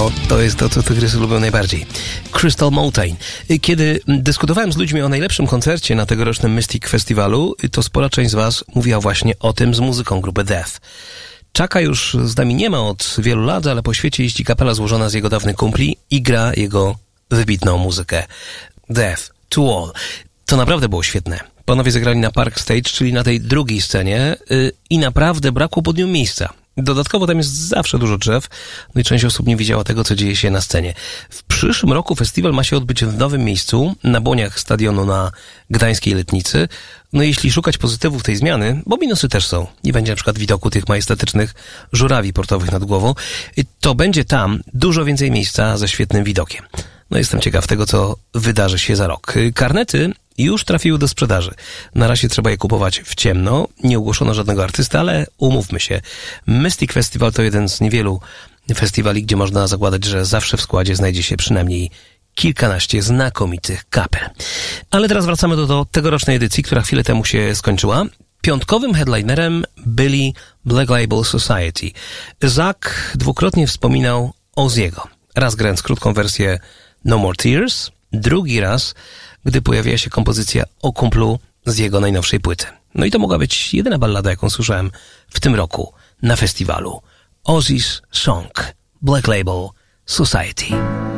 To jest to, co tygrysy lubią najbardziej. Crystal Mountain. Kiedy dyskutowałem z ludźmi o najlepszym koncercie na tegorocznym Mystic Festiwalu, to spora część z was mówiła właśnie o tym z muzyką grupy Death. Chucka już z nami nie ma od wielu lat, ale po świecie jeździ kapela złożona z jego dawnych kumpli i gra jego wybitną muzykę. Death to All. To naprawdę było świetne. Panowie zagrali na Park Stage, czyli na tej drugiej scenie i naprawdę brakło pod nią miejsca. Dodatkowo tam jest zawsze dużo drzew, no i część osób nie widziała tego, co dzieje się na scenie. W przyszłym roku festiwal ma się odbyć w nowym miejscu, na błoniach stadionu na Gdańskiej Letnicy. No jeśli szukać pozytywów tej zmiany, bo minusy też są, nie będzie na przykład widoku tych majestatycznych żurawi portowych nad głową, to będzie tam dużo więcej miejsca ze świetnym widokiem. No jestem ciekaw tego, co wydarzy się za rok. Karnety już trafiły do sprzedaży. Na razie trzeba je kupować w ciemno. Nie ogłoszono żadnego artysty, ale umówmy się. Mystic Festival to jeden z niewielu festiwali, gdzie można zakładać, że zawsze w składzie znajdzie się przynajmniej kilkanaście znakomitych kapel. Ale teraz wracamy do tegorocznej edycji, która chwilę temu się skończyła. Piątkowym headlinerem byli Black Label Society. Zach dwukrotnie wspominał Ozzy'ego. Raz grając krótką wersję No More Tears, drugi raz, gdy pojawiła się kompozycja o kumplu z jego najnowszej płyty. No i to mogła być jedyna ballada, jaką słyszałem w tym roku na festiwalu. Ozzy's Song, Black Label Society.